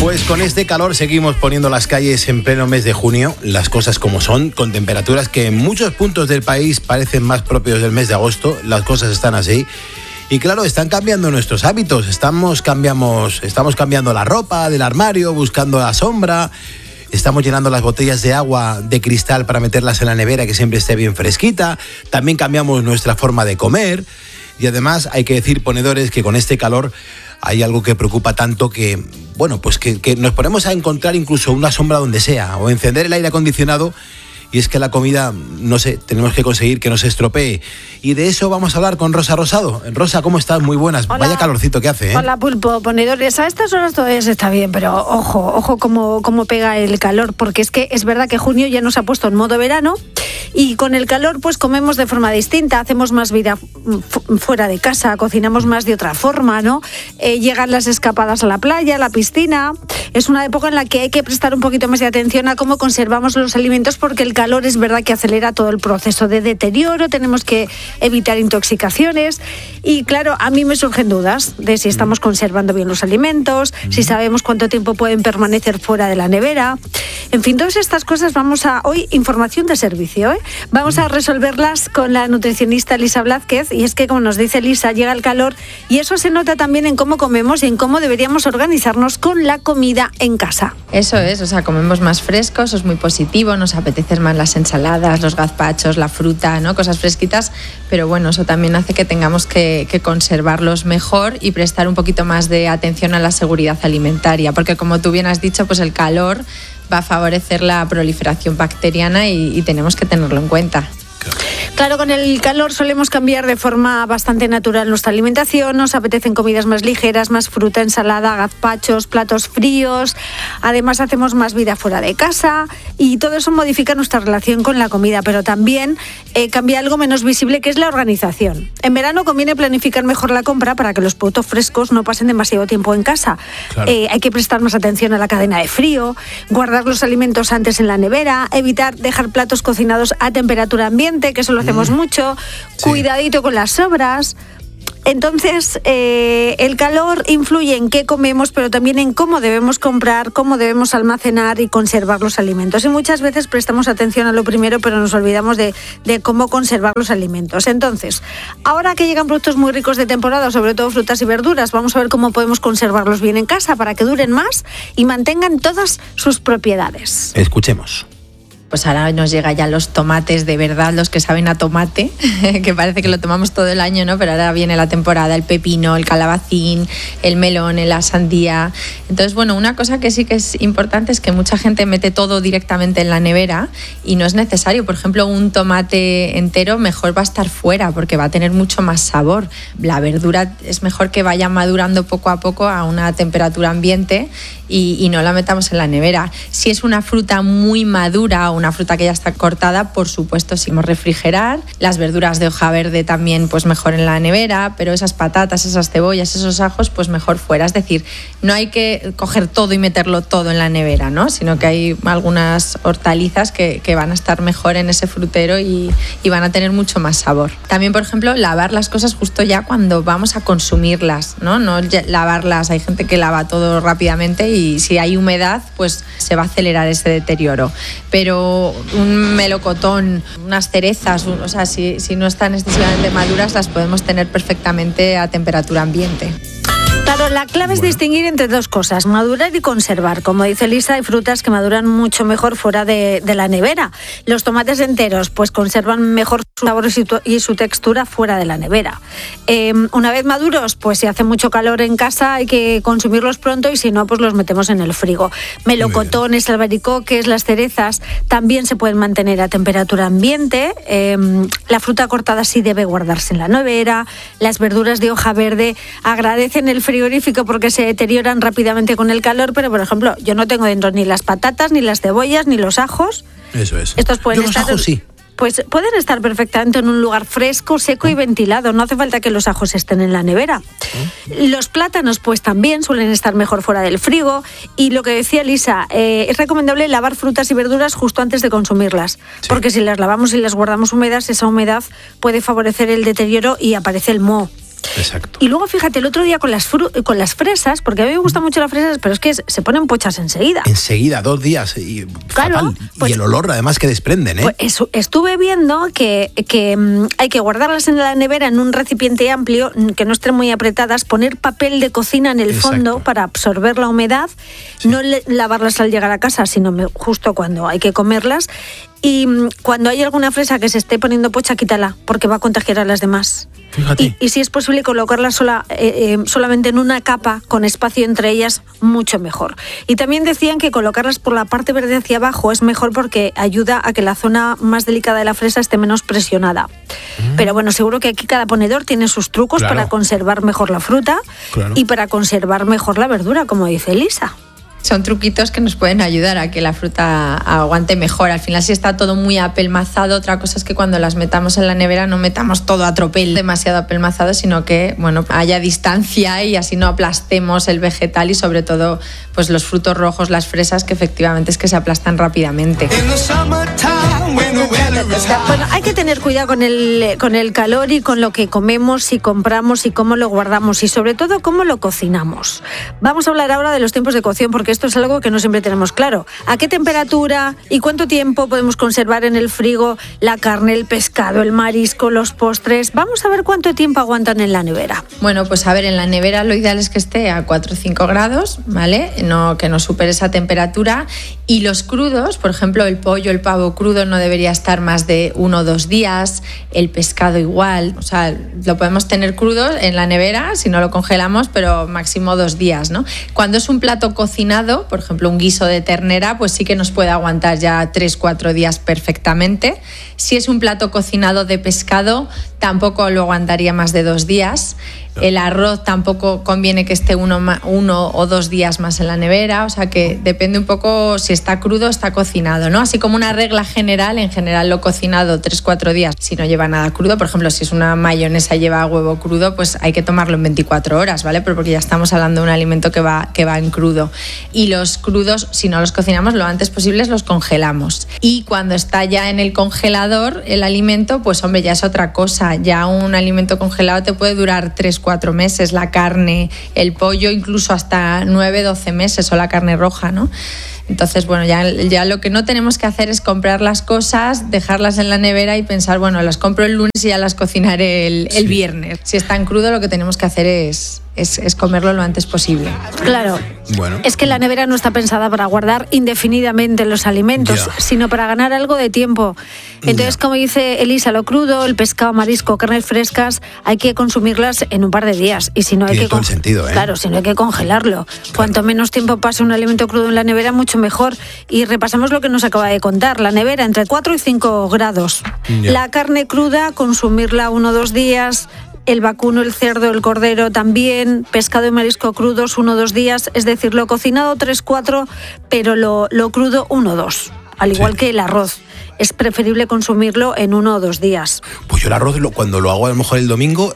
Pues con este calor seguimos poniendo las calles en pleno mes de junio, las cosas como son, con temperaturas que en muchos puntos del país parecen más propios del mes de agosto, las cosas están así. Y claro, están cambiando nuestros hábitos, estamos cambiando la ropa del armario, buscando la sombra, estamos llenando las botellas de agua de cristal para meterlas en la nevera que siempre esté bien fresquita, también cambiamos nuestra forma de comer y además hay que decir, ponedores, que con este calor hay algo que preocupa tanto que, bueno, pues que nos ponemos a encontrar incluso una sombra donde sea o encender el aire acondicionado. Y es que la comida, no sé, tenemos que conseguir que no se estropee. Y de eso vamos a hablar con Rosa Rosado. Rosa, ¿cómo estás? Muy buenas. Hola. Vaya calorcito que hace, ¿eh? Hola, Pulpo, ponedores. A estas horas todavía se está bien, pero ojo cómo pega el calor, porque es verdad que junio ya nos ha puesto en modo verano y con el calor pues comemos de forma distinta, hacemos más vida fuera de casa, cocinamos más de otra forma, ¿no? Llegan las escapadas a la playa, a la piscina. Es una época en la que hay que prestar un poquito más de atención a cómo conservamos los alimentos, porque el calor es verdad que acelera todo el proceso de deterioro, tenemos que evitar intoxicaciones y claro, a mí me surgen dudas de si estamos conservando bien los alimentos, si sabemos cuánto tiempo pueden permanecer fuera de la nevera. En fin, todas estas cosas hoy información de servicio, ¿eh? Vamos a resolverlas con la nutricionista Lisa Blázquez, y es que como nos dice Lisa, llega el calor y eso se nota también en cómo comemos y en cómo deberíamos organizarnos con la comida en casa. Eso es, o sea, comemos más frescos, eso es muy positivo, nos apetecen más las ensaladas, los gazpachos, la fruta, ¿no? Cosas fresquitas, pero bueno, eso también hace que tengamos que conservarlos mejor y prestar un poquito más de atención a la seguridad alimentaria, porque como tú bien has dicho, pues el calor va a favorecer la proliferación bacteriana y tenemos que tenerlo en cuenta. Claro, con el calor solemos cambiar de forma bastante natural nuestra alimentación, nos apetecen comidas más ligeras, más fruta, ensalada, gazpachos, platos fríos, además hacemos más vida fuera de casa y todo eso modifica nuestra relación con la comida, pero también cambia algo menos visible, que es la organización. En verano conviene planificar mejor la compra para que los productos frescos no pasen demasiado tiempo en casa. Claro. Hay que prestar más atención a la cadena de frío, guardar los alimentos antes en la nevera, evitar dejar platos cocinados a temperatura ambiente, que eso lo hacemos mucho, sí. Cuidadito con las sobras. Entonces, el calor influye en qué comemos, pero también en cómo debemos comprar, cómo debemos almacenar y conservar los alimentos. Y muchas veces prestamos atención a lo primero, pero nos olvidamos de cómo conservar los alimentos. Entonces, ahora que llegan productos muy ricos de temporada, sobre todo frutas y verduras, vamos a ver cómo podemos conservarlos bien en casa para que duren más y mantengan todas sus propiedades. Escuchemos. Pues ahora nos llega ya los tomates de verdad, los que saben a tomate, que parece que lo tomamos todo el año, ¿no? Pero ahora viene la temporada, el pepino, el calabacín, el melón, la sandía. Entonces, bueno, una cosa que sí que es importante es que mucha gente mete todo directamente en la nevera y no es necesario. Por ejemplo, un tomate entero mejor va a estar fuera porque va a tener mucho más sabor. La verdura es mejor que vaya madurando poco a poco a una temperatura ambiente y no la metamos en la nevera. Si es una fruta muy madura o una fruta que ya está cortada, por supuesto, sí, refrigerar. Las verduras de hoja verde también, pues mejor en la nevera, pero esas patatas, esas cebollas, esos ajos, pues mejor fuera. Es decir, no hay que coger todo y meterlo todo en la nevera, ¿no? Sino que hay algunas hortalizas que van a estar mejor en ese frutero y van a tener mucho más sabor. También, por ejemplo, lavar las cosas justo ya cuando vamos a consumirlas, ¿no? No lavarlas, hay gente que lava todo rápidamente y si hay humedad, pues se va a acelerar ese deterioro. Pero un melocotón, unas cerezas, o sea, si no están excesivamente maduras, las podemos tener perfectamente a temperatura ambiente. Claro, la clave es distinguir entre dos cosas, madurar y conservar. Como dice Lisa, hay frutas que maduran mucho mejor fuera de la nevera. Los tomates enteros pues conservan mejor su sabor y su textura fuera de la nevera. Una vez maduros, pues si hace mucho calor en casa hay que consumirlos pronto y si no, pues los metemos en el frigo. Melocotones, albaricoques, las cerezas también se pueden mantener a temperatura ambiente. La fruta cortada sí debe guardarse en la nevera. Las verduras de hoja verde agradecen el frigorífico porque se deterioran rápidamente con el calor, pero por ejemplo, yo no tengo dentro ni las patatas, ni las cebollas, ni los ajos. Eso es. Estos pueden estar, los ajos sí. Pues pueden estar perfectamente en un lugar fresco, seco y ventilado. No hace falta que los ajos estén en la nevera. Los plátanos pues también suelen estar mejor fuera del frigo. Y lo que decía Lisa, es recomendable lavar frutas y verduras justo antes de consumirlas. Sí. Porque si las lavamos y las guardamos húmedas, esa humedad puede favorecer el deterioro y aparece el moho. Exacto. Y luego, fíjate, el otro día con las fresas, porque a mí me gustan mucho las fresas, pero es que se ponen pochas enseguida. Enseguida, 2 días, y claro, fatal. Pues, y el olor, además, que desprenden, ¿eh? Pues estuve viendo que hay que guardarlas en la nevera en un recipiente amplio, que no estén muy apretadas, poner papel de cocina en el fondo para absorber la humedad, no lavarlas al llegar a casa, sino justo cuando hay que comerlas. Y cuando hay alguna fresa que se esté poniendo pocha, quítala, porque va a contagiar a las demás. Fíjate. Y si es posible colocarlas solamente en una capa con espacio entre ellas, mucho mejor. Y también decían que colocarlas por la parte verde hacia abajo es mejor porque ayuda a que la zona más delicada de la fresa esté menos presionada. Pero bueno, seguro que aquí cada ponedor tiene sus trucos para conservar mejor la fruta y para conservar mejor la verdura, como dice Elisa. Son truquitos que nos pueden ayudar a que la fruta aguante mejor. Al final, si está todo muy apelmazado, otra cosa es que cuando las metamos en la nevera no metamos todo a tropel, demasiado apelmazado, sino que haya distancia y así no aplastemos el vegetal y sobre todo pues los frutos rojos, las fresas, que efectivamente es que se aplastan rápidamente. Bueno, hay que tener cuidado con el calor y con lo que comemos y compramos y cómo lo guardamos y sobre todo cómo lo cocinamos. Vamos a hablar ahora de los tiempos de cocción, porque esto es algo que no siempre tenemos claro. ¿A qué temperatura y cuánto tiempo podemos conservar en el frigo la carne, el pescado, el marisco, los postres? Vamos a ver cuánto tiempo aguantan en la nevera. Bueno, pues a ver, en la nevera lo ideal es que esté a 4 o 5 grados, ¿vale? Que no supere esa temperatura. Y los crudos, por ejemplo, el pollo, el pavo crudo no debería estar más de 1 o 2 días, el pescado igual, o sea, lo podemos tener crudo en la nevera si no lo congelamos, pero máximo 2 días, ¿no? Cuando es un plato cocinado, por ejemplo, un guiso de ternera, pues sí que nos puede aguantar ya 3-4 días perfectamente. Si es un plato cocinado de pescado, tampoco lo aguantaría más de 2 días. El arroz tampoco conviene que esté 1 o 2 días más en la nevera, o sea que depende un poco si está crudo o está cocinado, ¿no? Así como una regla general, en general lo cocinado 3-4 días, si no lleva nada crudo, por ejemplo, si es una mayonesa lleva huevo crudo, pues hay que tomarlo en 24 horas, ¿vale? Pero porque ya estamos hablando de un alimento que va en crudo. Y los crudos, si no los cocinamos lo antes posible, los congelamos. Y cuando está ya en el congelador el alimento, pues hombre, ya es otra cosa. Ya un alimento congelado te puede durar 3-4 meses, la carne, el pollo, incluso hasta 9-12 meses, o la carne roja, ¿no? Entonces, bueno, ya lo que no tenemos que hacer es comprar las cosas, dejarlas en la nevera y pensar, bueno, las compro el lunes y ya las cocinaré el viernes. Si está en crudo, lo que tenemos que hacer es comerlo lo antes posible. Claro. Bueno. Es que la nevera no está pensada para guardar indefinidamente los alimentos, sino para ganar algo de tiempo. Entonces, como dice Elisa, lo crudo, el pescado, marisco, carnes frescas, hay que consumirlas en un par de días. Y si no hay Tiene todo el sentido, ¿eh? Claro, si no hay que congelarlo. Cuanto menos tiempo pase un alimento crudo en la nevera, mucho mejor. Y repasamos lo que nos acaba de contar. La nevera entre 4 y 5 grados. La carne cruda, consumirla 1 o 2 días. El vacuno, el cerdo, el cordero también, pescado y marisco crudos 1 o 2 días, es decir, lo cocinado 3-4, pero lo crudo 1 o 2, al igual que el arroz. Es preferible consumirlo en 1 o 2 días. Pues yo el arroz, cuando lo hago a lo mejor el domingo,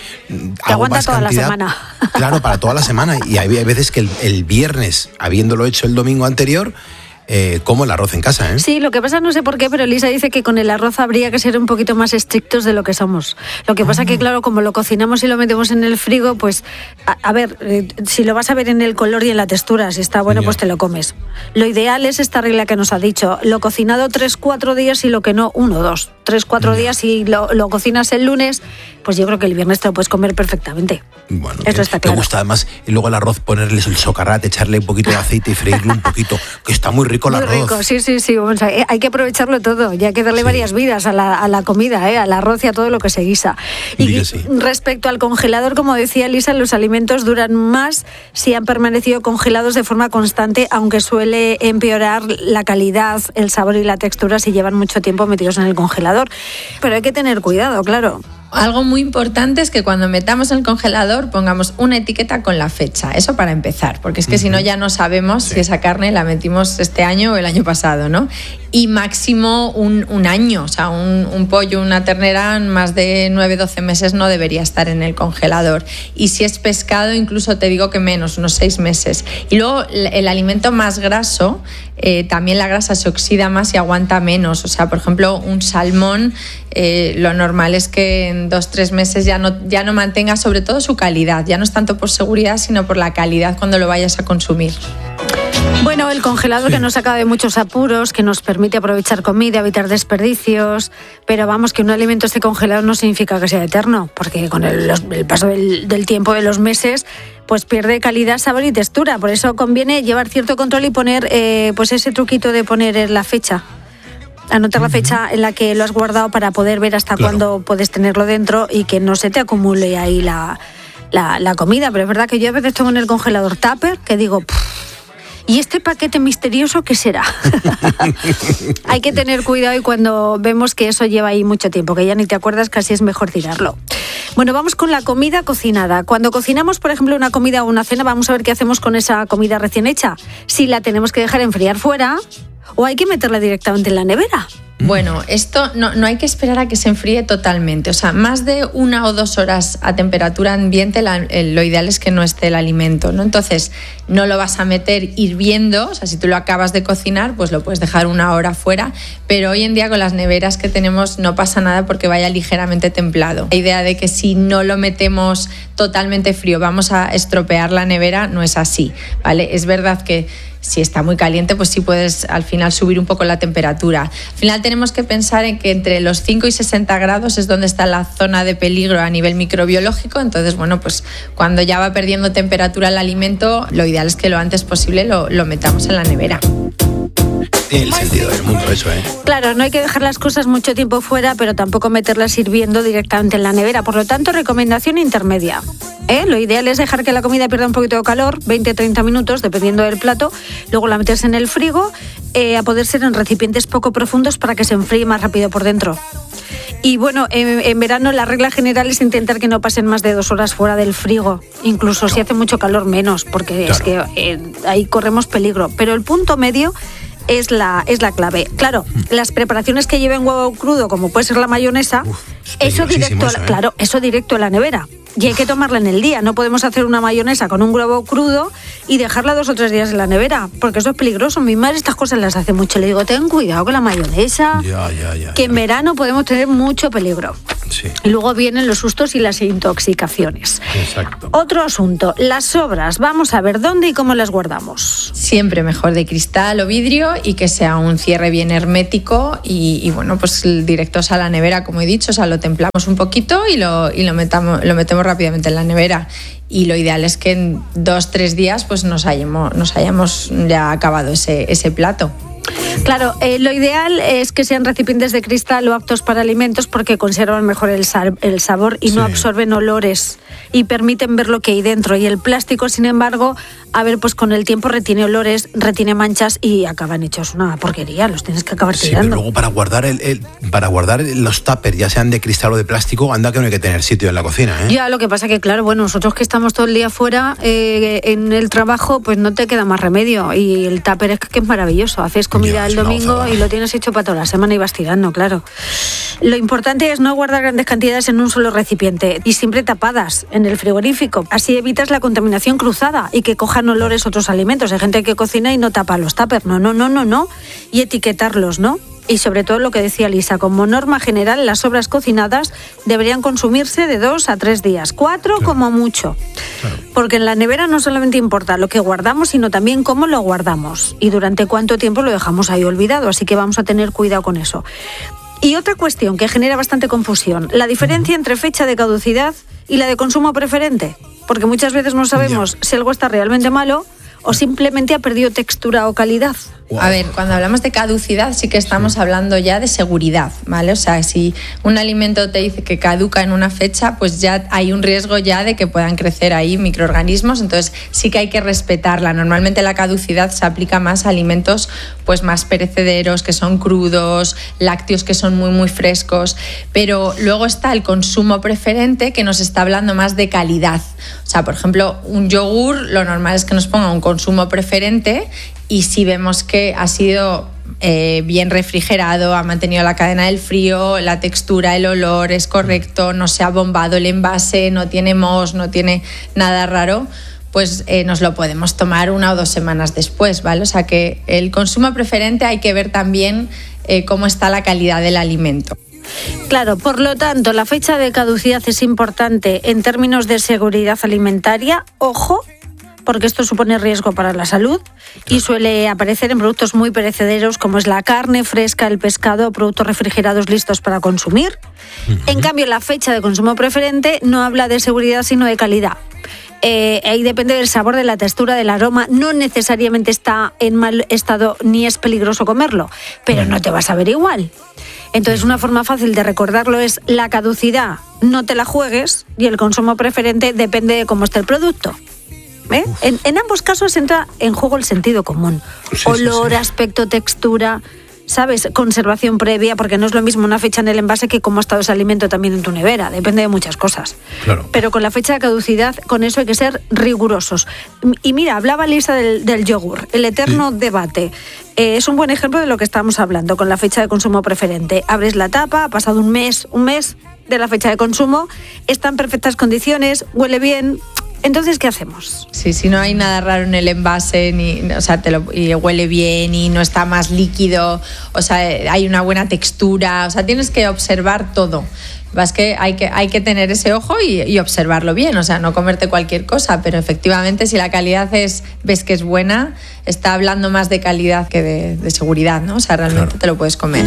hago aguanta más toda cantidad. La semana. Claro, para toda la semana. Y hay veces que el viernes, habiéndolo hecho el domingo anterior, como el arroz en casa, ¿eh? Sí, lo que pasa, no sé por qué, pero Elisa dice que con el arroz habría que ser un poquito más estrictos de lo que somos. Lo que pasa que, claro, como lo cocinamos y lo metemos en el frigo, pues, a ver, si lo vas a ver en el color y en la textura, si está bueno, pues te lo comes. Lo ideal es esta regla que nos ha dicho, lo cocinado 3-4 días y lo que no 1 o 2. 3-4 días y lo cocinas el lunes, pues yo creo que el viernes te lo puedes comer perfectamente. Bueno, eso está claro. Me gusta además, y luego el arroz ponerles el socarrat, echarle un poquito de aceite y freírlo un poquito, que está muy rico el arroz. Muy rico, sí. O sea, hay que aprovecharlo todo, ya hay que darle varias vidas a la comida, al arroz y a todo lo que se guisa. Y respecto al congelador, como decía Elisa, los alimentos duran más si han permanecido congelados de forma constante, aunque suele empeorar la calidad, el sabor y la textura si llevan mucho tiempo metidos en el congelador. Pero hay que tener cuidado, claro. Algo muy importante es que cuando metamos en el congelador pongamos una etiqueta con la fecha, eso para empezar, porque es que si no ya no sabemos si esa carne la metimos este año o el año pasado, ¿no? y máximo un año. O sea, un pollo, una ternera, más de 9-12 meses no debería estar en el congelador. Y si es pescado, incluso te digo que menos, unos 6 meses. Y luego el alimento más graso, también la grasa se oxida más y aguanta menos. O sea, por ejemplo, un salmón, lo normal es que en 2-3 meses ya no mantenga sobre todo su calidad. Ya no es tanto por seguridad, sino por la calidad cuando lo vayas a consumir. Bueno, el congelador que nos saca de muchos apuros, que nos permite aprovechar comida, evitar desperdicios, pero vamos, que un alimento esté congelado no significa que sea eterno, porque con el paso del tiempo, de los meses, pues pierde calidad, sabor y textura. Por eso conviene llevar cierto control y poner pues ese truquito de poner la fecha. Anotar la fecha en la que lo has guardado para poder ver hasta cuándo puedes tenerlo dentro y que no se te acumule ahí la comida. Pero es verdad que yo a veces tengo en el congelador tupper que digo... ¿Y este paquete misterioso qué será? Hay que tener cuidado y cuando vemos que eso lleva ahí mucho tiempo, que ya ni te acuerdas, casi es mejor tirarlo. Bueno, vamos con la comida cocinada. Cuando cocinamos, por ejemplo, una comida o una cena, vamos a ver qué hacemos con esa comida recién hecha. Si la tenemos que dejar enfriar fuera o hay que meterla directamente en la nevera. Bueno, esto no hay que esperar a que se enfríe totalmente. O sea, más de 1 o 2 horas a temperatura ambiente, lo ideal es que no esté el alimento, ¿no? Entonces, no lo vas a meter hirviendo. O sea, si tú lo acabas de cocinar, pues lo puedes dejar 1 hora fuera. Pero hoy en día con las neveras que tenemos no pasa nada porque vaya ligeramente templado. La idea de que si no lo metemos totalmente frío vamos a estropear la nevera no es así, ¿vale? Es verdad que si está muy caliente, pues sí puedes al final subir un poco la temperatura. Al final tenemos que pensar en que entre los 5 y 60 grados es donde está la zona de peligro a nivel microbiológico. Entonces, bueno, pues cuando ya va perdiendo temperatura el alimento, lo ideal es que lo antes posible lo metamos en la nevera. Tiene el sentido del mundo eso, ¿eh? Claro, no hay que dejar las cosas mucho tiempo fuera, pero tampoco meterlas hirviendo directamente en la nevera. Por lo tanto, recomendación intermedia. Lo ideal es dejar que la comida pierda un poquito de calor, 20-30 minutos, dependiendo del plato. Luego la metes en el frigo, a poder ser en recipientes poco profundos para que se enfríe más rápido por dentro. Y bueno, en verano la regla general es intentar que no pasen más de 2 horas fuera del frigo. Incluso si hace mucho calor, menos, porque es que ahí corremos peligro. Pero el punto medio es la clave. Claro, las preparaciones que lleven huevo crudo, como puede ser la mayonesa, eso directo a la nevera. Y hay que tomarla en el día. No podemos hacer una mayonesa con un huevo crudo y dejarla 2 o 3 días en la nevera, porque eso es peligroso. Mi madre estas cosas las hace mucho. Le digo, ten cuidado con la mayonesa, que en verano podemos tener mucho peligro. Sí. Y luego vienen los sustos y las intoxicaciones. Exacto. Otro asunto, las sobras. Vamos a ver dónde y cómo las guardamos. Siempre mejor de cristal o vidrio y que sea un cierre bien hermético y bueno, pues directos a la nevera, como he dicho. O sea, lo templamos un poquito y lo metemos rápidamente en la nevera. Y lo ideal es que en 2-3 días pues nos hayamos ya acabado ese plato. Claro, lo ideal es que sean recipientes de cristal o aptos para alimentos porque conservan mejor el sabor y no absorben olores y permiten ver lo que hay dentro. Y el plástico, sin embargo, pues con el tiempo retiene olores, retiene manchas y acaban hechos una porquería. Los tienes que acabar tirando. Pero luego para guardar los tuppers, ya sean de cristal o de plástico, anda que no hay que tener sitio en la cocina, ¿eh? Ya, lo que pasa que, claro, bueno, nosotros que estamos todo el día fuera en el trabajo, pues no te queda más remedio. Y el tupper es que es maravilloso. Haces comida el domingo y lo tienes hecho para toda la semana y vas tirando, claro. Lo importante es no guardar grandes cantidades en un solo recipiente y siempre tapadas en el frigorífico. Así evitas la contaminación cruzada y que cojan olores otros alimentos. Hay gente que cocina y no tapa los tuppers. No. Y etiquetarlos, ¿no? Y sobre todo lo que decía Lisa, como norma general, las sobras cocinadas deberían consumirse de 2 a 3 días, 4 como mucho. Claro. Porque en la nevera no solamente importa lo que guardamos, sino también cómo lo guardamos y durante cuánto tiempo lo dejamos ahí olvidado. Así que vamos a tener cuidado con eso. Y otra cuestión que genera bastante confusión, la diferencia entre fecha de caducidad y la de consumo preferente. Porque muchas veces no sabemos si algo está realmente malo o simplemente ha perdido textura o calidad. A ver, cuando hablamos de caducidad sí que estamos hablando ya de seguridad, ¿vale? O sea, si un alimento te dice que caduca en una fecha, pues ya hay un riesgo ya de que puedan crecer ahí microorganismos, entonces sí que hay que respetarla. Normalmente la caducidad se aplica más a alimentos pues más perecederos, que son crudos, lácteos que son muy frescos, pero luego está el consumo preferente que nos está hablando más de calidad. O sea, por ejemplo, un yogur, lo normal es que nos ponga un consumo preferente y si vemos que ha sido bien refrigerado, ha mantenido la cadena del frío, la textura, el olor es correcto, no se ha bombado el envase, no tiene moho, no tiene nada raro, pues nos lo podemos tomar 1 o 2 semanas después, ¿vale? O sea que el consumo preferente hay que ver también cómo está la calidad del alimento. Claro, por lo tanto, la fecha de caducidad es importante en términos de seguridad alimentaria. Ojo, porque esto supone riesgo para la salud y suele aparecer en productos muy perecederos como es la carne fresca, el pescado, productos refrigerados listos para consumir. En cambio, la fecha de consumo preferente no habla de seguridad sino de calidad. Ahí depende del sabor, de la textura, del aroma. No necesariamente está en mal estado ni es peligroso comerlo, pero no te vas a ver igual. Entonces, una forma fácil de recordarlo es la caducidad, no te la juegues, y el consumo preferente depende de cómo esté el producto. En ambos casos entra en juego el sentido común. Olor, aspecto, textura, ¿sabes? Conservación previa, porque no es lo mismo una fecha en el envase que cómo ha estado ese alimento también en tu nevera. Depende de muchas cosas. Claro. Pero con la fecha de caducidad, con eso hay que ser rigurosos. Y mira, hablaba Lisa del yogur, el eterno debate. Es un buen ejemplo de lo que estamos hablando con la fecha de consumo preferente. Abres la tapa, ha pasado un mes de la fecha de consumo, está en perfectas condiciones, huele bien. Entonces, ¿qué hacemos? Sí, si no hay nada raro en el envase, y huele bien y no está más líquido, o sea, hay una buena textura, o sea, tienes que observar todo. Es que hay que tener ese ojo y observarlo bien, o sea, no comerte cualquier cosa, pero efectivamente si la calidad ves que es buena, está hablando más de calidad que de seguridad, ¿no? O sea, realmente te lo puedes comer.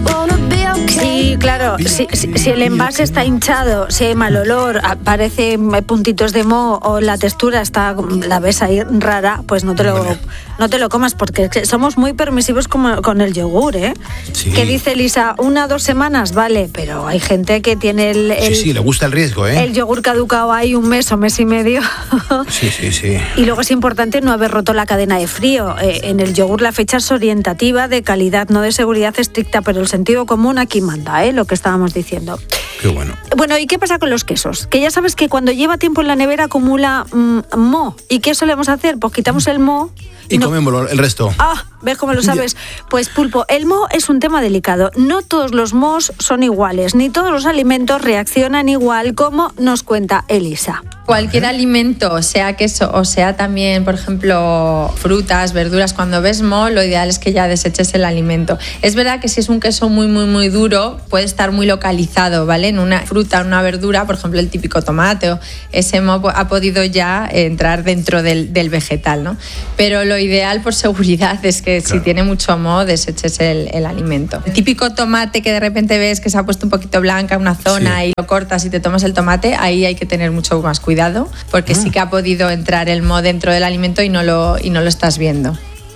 Sí, claro, si el envase está hinchado, si hay mal olor, aparece puntitos de moho o la textura la ves ahí rara, pues no te lo comas, porque somos muy permisivos con el yogur, ¿eh? Sí. ¿Qué dice Lisa? 1 o 2 semanas, vale, pero hay gente que tiene Sí, le gusta el riesgo, ¿eh? El yogur caducado ahí 1 mes o mes y medio. Sí. Y luego es importante no haber roto la cadena de frío. En el yogur la fecha es orientativa, de calidad, no de seguridad estricta, pero el sentido común aquí manda, lo que estábamos diciendo. Qué bueno. Bueno, ¿y qué pasa con los quesos? Que ya sabes que cuando lleva tiempo en la nevera acumula moho. ¿Y qué solemos hacer? Pues quitamos el moho y comemos el resto. ¿Ves cómo lo sabes? Pues Pulpo, el moho es un tema delicado. No todos los mohos son iguales, ni todos los alimentos reaccionan igual, como nos cuenta Elisa. Cualquier alimento, sea queso o sea también, por ejemplo, frutas, verduras, cuando ves moho, lo ideal es que ya deseches el alimento. Es verdad que si es un queso muy, muy, muy duro, puede estar muy localizado, ¿vale? En una fruta, en una verdura, por ejemplo, el típico tomate, ese moho ha podido ya entrar dentro del vegetal, ¿no? Pero lo ideal, por seguridad, es que si tiene mucho moho, deseches el alimento. El típico tomate que de repente ves que se ha puesto un poquito blanca una zona y lo cortas y te tomas el tomate, ahí hay que tener mucho más cuidado, porque sí que ha podido entrar el moho dentro del alimento y no lo estás viendo.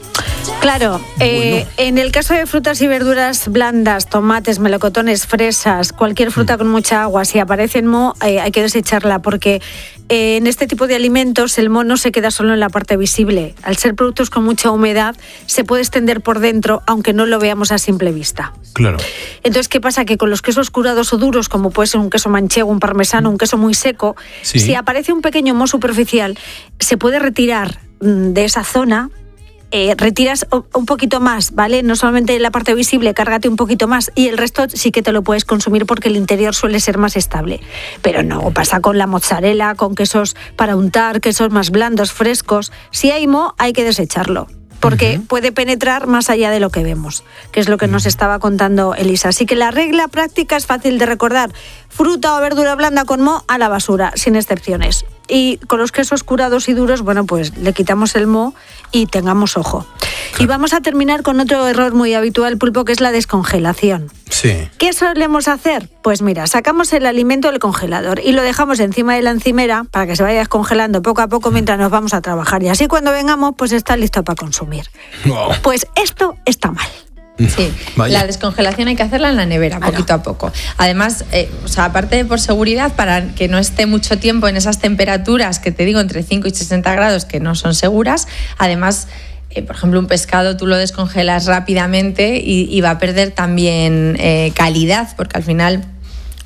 Claro, en el caso de frutas y verduras blandas, tomates, melocotones, fresas, cualquier fruta con mucha agua, si aparece en moho, hay que desecharla, porque en este tipo de alimentos el moho no se queda solo en la parte visible. Al ser productos con mucha humedad, se puede extender por dentro, aunque no lo veamos a simple vista. Claro. Entonces, ¿qué pasa? Que con los quesos curados o duros, como puede ser un queso manchego, un parmesano, un queso muy seco, si aparece un pequeño moho superficial, se puede retirar de esa zona. Retiras un poquito más, ¿vale? No solamente la parte visible, cárgate un poquito más y el resto sí que te lo puedes consumir porque el interior suele ser más estable. Pero no pasa con la mozzarella, con quesos para untar, quesos más blandos, frescos. Si hay moho, hay que desecharlo, porque puede penetrar más allá de lo que vemos, que es lo que nos estaba contando Elisa. Así que la regla práctica es fácil de recordar. Fruta o verdura blanda con moho a la basura, sin excepciones. Y con los quesos curados y duros, bueno, pues le quitamos el moho y tengamos ojo. Claro. Y vamos a terminar con otro error muy habitual, Pulpo, que es la descongelación. Sí. ¿Qué solemos hacer? Pues mira, sacamos el alimento del congelador y lo dejamos encima de la encimera para que se vaya descongelando poco a poco mientras nos vamos a trabajar. Y así cuando vengamos, pues está listo para consumir. Wow. Pues esto está mal. Sí, la descongelación hay que hacerla en la nevera, poquito a poco. Además, aparte de por seguridad, para que no esté mucho tiempo en esas temperaturas que te digo, entre 5 y 60 grados, que no son seguras, además, por ejemplo, un pescado tú lo descongelas rápidamente y va a perder también calidad, porque al final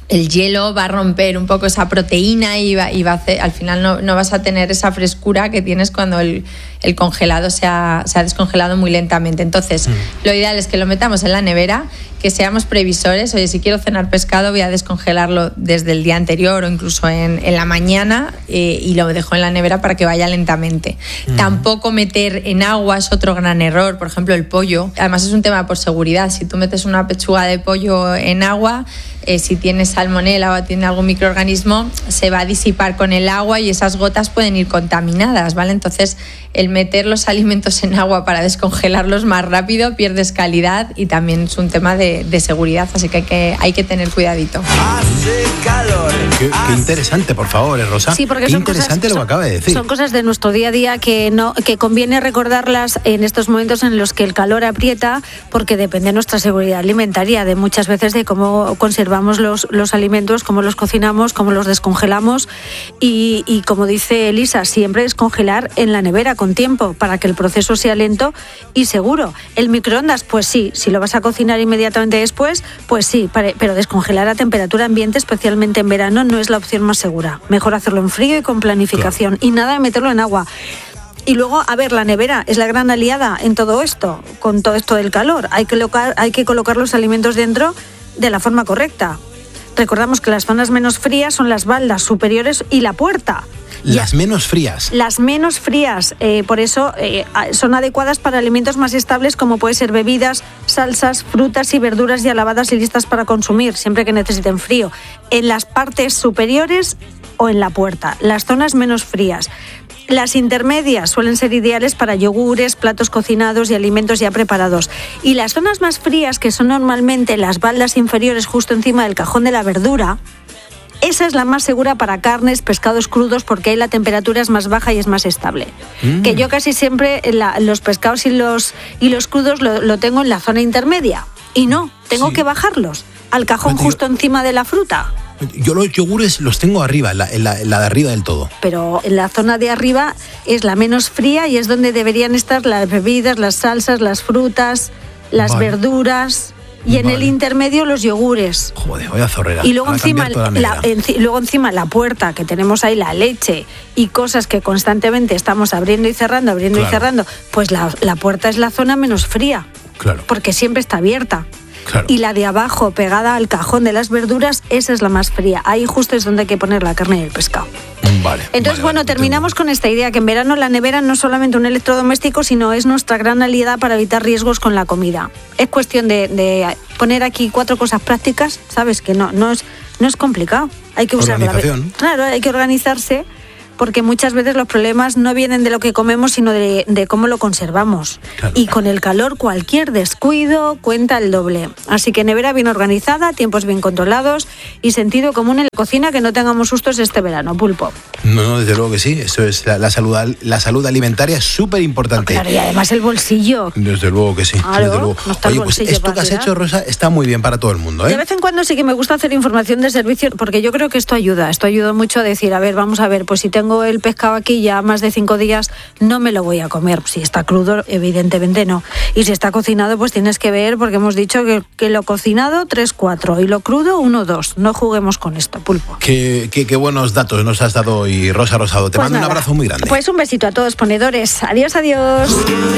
el hielo va a romper un poco esa proteína y va a hacer, al final no vas a tener esa frescura que tienes cuando el congelado se ha descongelado muy lentamente. Entonces, lo ideal es que lo metamos en la nevera, que seamos previsores. Oye, si quiero cenar pescado, voy a descongelarlo desde el día anterior o incluso en la mañana y lo dejo en la nevera para que vaya lentamente. Tampoco meter en agua es otro gran error. Por ejemplo, el pollo. Además, es un tema por seguridad. Si tú metes una pechuga de pollo en agua, si tiene salmonela o tiene algún microorganismo, se va a disipar con el agua y esas gotas pueden ir contaminadas, ¿vale? Entonces, el meter los alimentos en agua para descongelarlos más rápido pierdes calidad y también es un tema de seguridad, así que hay que tener cuidadito. Hace calor. Qué interesante, por favor, Rosa. Sí, porque qué son interesante cosas, lo que acaba de decir. Son cosas de nuestro día a día que conviene recordarlas en estos momentos en los que el calor aprieta, porque depende de nuestra seguridad alimentaria, de muchas veces de cómo conservamos los alimentos, cómo los cocinamos, cómo los descongelamos y como dice Elisa, siempre es congelar en la nevera con tiempo para que el proceso sea lento y seguro. El microondas, pues sí, si lo vas a cocinar inmediatamente después, pues sí, pero descongelar a temperatura ambiente, especialmente en verano, no es la opción más segura. Mejor hacerlo en frío y con planificación, claro. Y nada de meterlo en agua. Y luego, a ver, la nevera es la gran aliada en todo esto, con todo esto del calor. Hay que colocar los alimentos dentro de la forma correcta. Recordamos que las zonas menos frías son las baldas superiores y la puerta. Las menos frías. Las menos frías, por eso son adecuadas para alimentos más estables como pueden ser bebidas, salsas, frutas y verduras ya lavadas y listas para consumir, siempre que necesiten frío. En las partes superiores o en la puerta, las zonas menos frías. Las intermedias suelen ser ideales para yogures, platos cocinados y alimentos ya preparados. Y las zonas más frías, que son normalmente las baldas inferiores justo encima del cajón de la verdura, esa es la más segura para carnes, pescados crudos, porque ahí la temperatura es más baja y es más estable. Que yo casi siempre los pescados y los crudos lo tengo en la zona intermedia. Y no, tengo que bajarlos al cajón justo encima de la fruta. Yo los yogures los tengo arriba, en la de arriba del todo. Pero en la zona de arriba es la menos fría y es donde deberían estar las bebidas, las salsas, las frutas, las verduras. Y en el intermedio los yogures. Joder, vaya zorrera. Y luego encima la puerta, que tenemos ahí la leche y cosas que constantemente estamos abriendo y cerrando, y cerrando, pues la puerta es la zona menos fría. Claro. Porque siempre está abierta. Claro. Y la de abajo, pegada al cajón de las verduras, esa es la más fría. Ahí justo es donde hay que poner la carne y el pescado. Vale. Entonces, terminamos con esta idea, que en verano la nevera no es solamente un electrodoméstico, sino es nuestra gran aliada para evitar riesgos con la comida. Es cuestión de poner aquí 4 cosas prácticas, ¿sabes? Que no es complicado. Hay que usarla. Claro, hay que organizarse, porque muchas veces los problemas no vienen de lo que comemos, sino de cómo lo conservamos. Claro. Y con el calor cualquier descuido cuenta el doble. Así que nevera bien organizada, tiempos bien controlados y sentido común en la cocina, que no tengamos sustos este verano, Pulpo. No, desde luego que sí. Eso es la salud alimentaria es súper importante. Claro, y además el bolsillo. Desde luego que sí. Claro, desde luego. No está el bolsillo. Pues esto que has hecho, Rosa, está muy bien para todo el mundo, ¿eh? De vez en cuando sí que me gusta hacer información de servicio, porque yo creo que esto ayuda mucho a decir, vamos a ver, pues si tengo el pescado aquí ya más de 5 días, no me lo voy a comer. Si está crudo, evidentemente no. Y si está cocinado, pues tienes que ver, porque hemos dicho que lo cocinado 3-4 y lo crudo 1-2. No juguemos con esto, Pulpo. Qué buenos datos nos has dado hoy, Rosa Rosado. Te mando un abrazo muy grande. Pues un besito a todos, ponedores. Adiós, adiós.